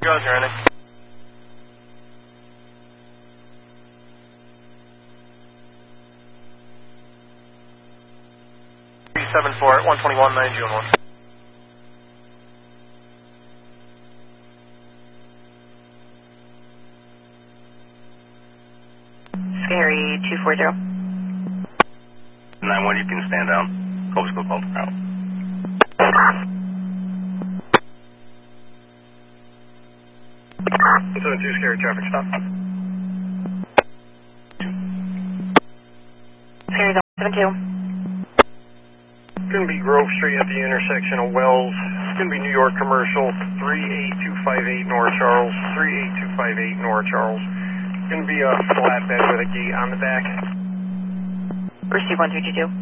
Goes, you're in it. Seven four 121 9 June 1. Scary 240. 9-1, you can stand down. Coast Guard called out. Seven two scary traffic stop. Scary 72. It's going to be Grove Street at the intersection of Wells. It's going to be New York Commercial, 38258 North Charles, 38258 North Charles. It's going to be a flatbed with a gate on the back. Receive 1322.